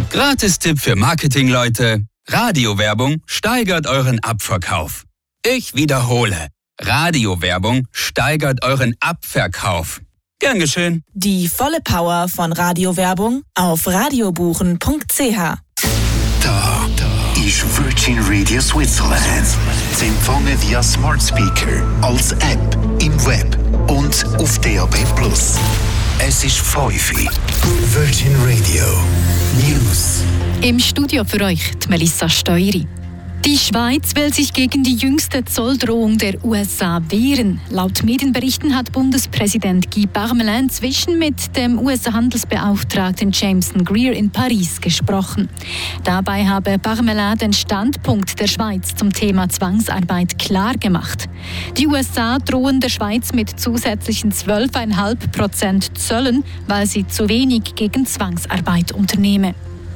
Gratis-Tipp für Marketingleute. Radiowerbung steigert euren Abverkauf. Ich wiederhole. Radiowerbung steigert euren Abverkauf. Gern geschehen. Die volle Power von Radiowerbung auf radiobuchen.ch. Da ist Virgin Radio Switzerland. Sie empfangen via Smart Speaker, als App, im Web und auf DAB+. Es ist 5 Uhr. Virgin Radio News. Im Studio für euch die Melissa Steury. Die Schweiz will sich gegen die jüngste Zolldrohung der USA wehren. Laut Medienberichten hat Bundespräsident Guy Parmelin inzwischen mit dem US-Handelsbeauftragten Jameson Greer in Paris gesprochen. Dabei habe Parmelin den Standpunkt der Schweiz zum Thema Zwangsarbeit klar gemacht. Die USA drohen der Schweiz mit zusätzlichen 12,5% Zöllen, weil sie zu wenig gegen Zwangsarbeit unternehme.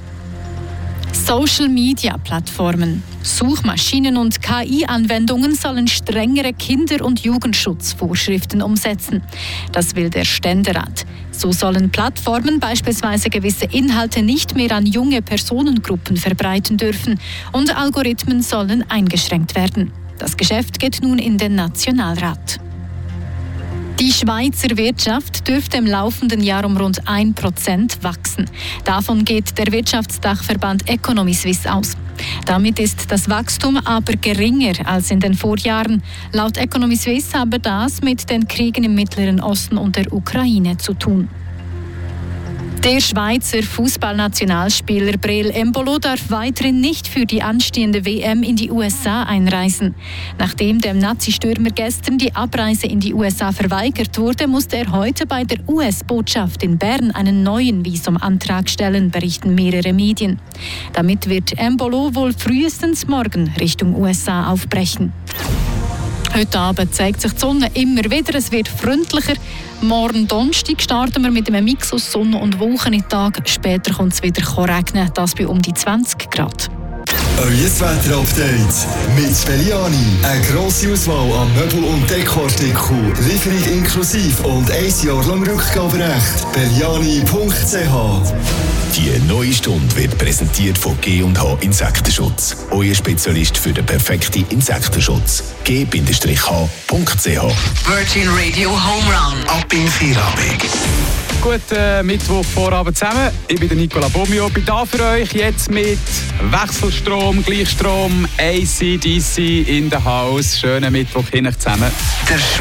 Social-Media-Plattformen, Suchmaschinen und KI-Anwendungen sollen strengere Kinder- und Jugendschutzvorschriften umsetzen. Das will der Ständerat. So sollen Plattformen beispielsweise gewisse Inhalte nicht mehr an junge Personengruppen verbreiten dürfen und Algorithmen sollen eingeschränkt werden. Das Geschäft geht nun in den Nationalrat. Die Schweizer Wirtschaft dürfte im laufenden Jahr um rund 1% wachsen. Davon geht der Wirtschaftsdachverband Economy Suisse aus. Damit ist das Wachstum aber geringer als in den Vorjahren. Laut Economy Suisse habe das mit den Kriegen im Mittleren Osten und der Ukraine zu tun. Der Schweizer Fußballnationalspieler Breel Embolo darf weiterhin nicht für die anstehende WM in die USA einreisen. Nachdem dem Nazi-Stürmer gestern die Abreise in die USA verweigert wurde, musste er heute bei der US-Botschaft in Bern einen neuen Visumantrag stellen, berichten mehrere Medien. Damit wird Embolo wohl frühestens morgen Richtung USA aufbrechen. Heute Abend zeigt sich die Sonne immer wieder. Es wird freundlicher. Morgen Donnerstag starten wir mit einem Mix aus Sonne und Wolken in Tag. Später kommt es wieder regnen, das bei um die 20 Grad. Euer Wetter-Update mit Belliani. Eine grosse Auswahl an Möbel- und Dekoartikeln. Lieferung inklusive und 1 Jahr lang Rückgaberecht. Belliani.ch. Die neue Stunde wird präsentiert von G&H Insektenschutz. Euer Spezialist für den perfekten Insektenschutz. G-H.ch. Virgin Radio Home Run. Ab in Feierabend. Guten Mittwochvorabend zusammen. Ich bin der Nicola Bomio. Ich bin da für euch jetzt mit Wechselstrom, Gleichstrom, AC/DC in the House. Schönen Mittwoch Ihnen zusammen. Der